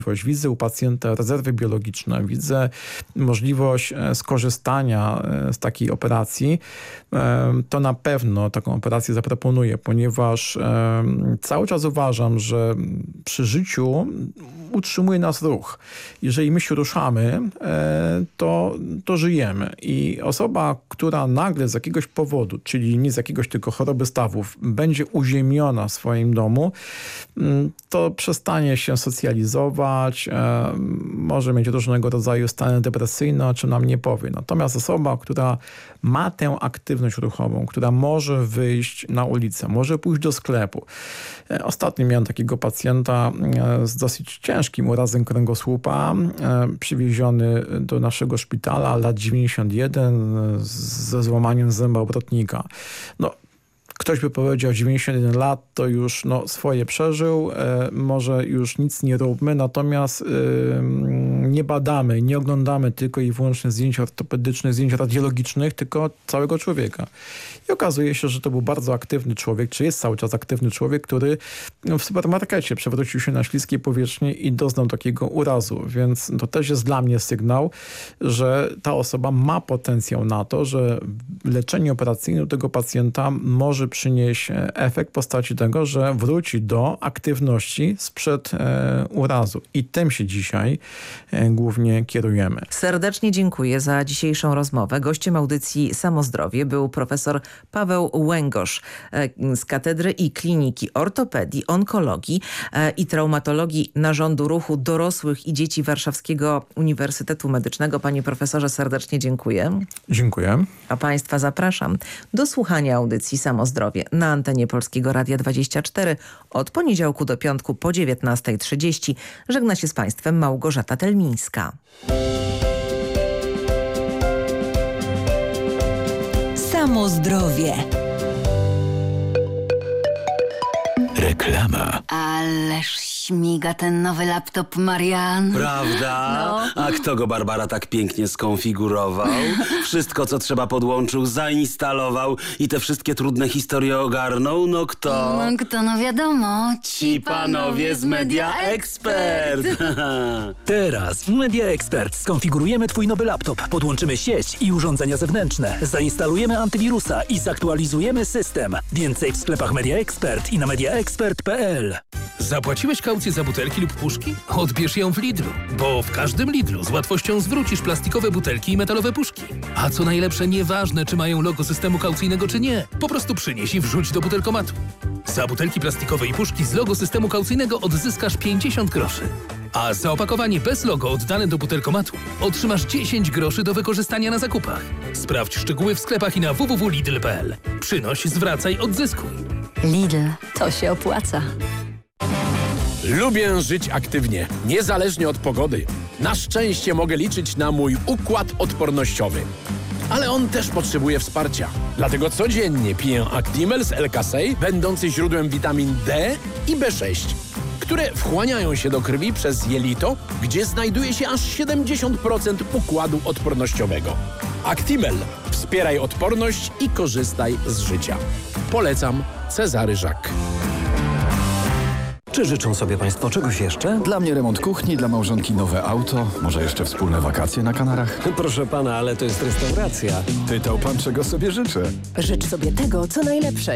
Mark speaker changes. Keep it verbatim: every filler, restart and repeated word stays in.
Speaker 1: Widzę u pacjenta rezerwy biologiczne, widzę możliwość skorzystania z takiej operacji, to na pewno taką operację zaproponuję, ponieważ cały czas uważam, że przy życiu utrzymuje nas ruch. Jeżeli my się ruszamy, to, to żyjemy. I osoba, która nagle z jakiegoś powodu, czyli nie z jakiegoś tylko choroby stawów, będzie uziemiona w swoim domu, to przestanie się socjalizować, może mieć różnego rodzaju stany depresyjne, o czym nam nie powie. Natomiast osoba, która ma tę aktywność ruchową, która może wyjść na ulicę, może pójść do sklepu. Ostatnio miałem takiego pacjenta z dosyć ciężkim urazem kręgosłupa, przywieziony do naszego szpitala, lat dziewięćdziesiąt jeden, ze złamaniem zęba obrotnika. No, ktoś by powiedział, dziewięćdziesiąt jeden lat to już no, swoje przeżył, e, może już nic nie róbmy, natomiast e, nie badamy, nie oglądamy tylko i wyłącznie zdjęć ortopedycznych, zdjęć radiologicznych, tylko całego człowieka. I okazuje się, że to był bardzo aktywny człowiek, czy jest cały czas aktywny człowiek, który w supermarkecie przewrócił się na śliskiej powierzchni i doznał takiego urazu. Więc to też jest dla mnie sygnał, że ta osoba ma potencjał na to, że leczenie operacyjne u tego pacjenta może przynieść efekt w postaci tego, że wróci do aktywności sprzed e, urazu. I tym się dzisiaj e, głównie kierujemy.
Speaker 2: Serdecznie dziękuję za dzisiejszą rozmowę. Gościem audycji Samozdrowie był profesor Paweł Łęgosz e, z Katedry i Kliniki Ortopedii, Onkologii e, i Traumatologii Narządu Ruchu Dorosłych i Dzieci Warszawskiego Uniwersytetu Medycznego. Panie profesorze, serdecznie dziękuję.
Speaker 1: Dziękuję.
Speaker 2: A Państwa zapraszam do słuchania audycji Samozdrowie na antenie Polskiego Radia dwadzieścia cztery od poniedziałku do piątku po dziewiętnasta trzydzieści. Żegna się z Państwem Małgorzata Telmińska.
Speaker 3: Samozdrowie.
Speaker 4: Reklama.
Speaker 5: Ależ śmiga ten nowy laptop, Marian.
Speaker 6: Prawda?
Speaker 5: No.
Speaker 6: A kto go, Barbara, tak pięknie skonfigurował? Wszystko, co trzeba, podłączył, zainstalował i te wszystkie trudne historie ogarnął? No kto?
Speaker 5: No kto, no wiadomo.
Speaker 6: Ci panowie z Media Expert.
Speaker 4: Teraz w Media Expert skonfigurujemy Twój nowy laptop, podłączymy sieć i urządzenia zewnętrzne, zainstalujemy antywirusa i zaktualizujemy system. Więcej w sklepach Media Expert i na mediaexpert kropka p l.
Speaker 7: Zapłaciłeś kaucję za butelki lub puszki? Odbierz ją w Lidlu, bo w każdym Lidlu z łatwością zwrócisz plastikowe butelki i metalowe puszki. A co najlepsze, nieważne czy mają logo systemu kaucyjnego czy nie, po prostu przynieś i wrzuć do butelkomatu. Za butelki plastikowe i puszki z logo systemu kaucyjnego odzyskasz pięćdziesiąt groszy. A za opakowanie bez logo oddane do butelkomatu otrzymasz dziesięć groszy do wykorzystania na zakupach. Sprawdź szczegóły w sklepach i na w w w kropka lidl kropka p l. Przynoś, zwracaj, odzyskuj.
Speaker 5: Lidl, to się opłaca.
Speaker 8: Lubię żyć aktywnie, niezależnie od pogody. Na szczęście mogę liczyć na mój układ odpornościowy. Ale on też potrzebuje wsparcia. Dlatego codziennie piję Actimel z L-Kasei, będący źródłem witamin D i B sześć, które wchłaniają się do krwi przez jelito, gdzie znajduje się aż siedemdziesiąt procent układu odpornościowego. Actimel. Wspieraj odporność i korzystaj z życia. Polecam. Cezary Żak.
Speaker 9: Czy życzą sobie Państwo czegoś jeszcze?
Speaker 10: Dla mnie remont kuchni, dla małżonki nowe auto, może jeszcze wspólne wakacje na Kanarach?
Speaker 9: Proszę Pana, ale to jest restauracja.
Speaker 10: Pytał Pan, czego sobie życzę?
Speaker 3: Życz sobie tego, co najlepsze.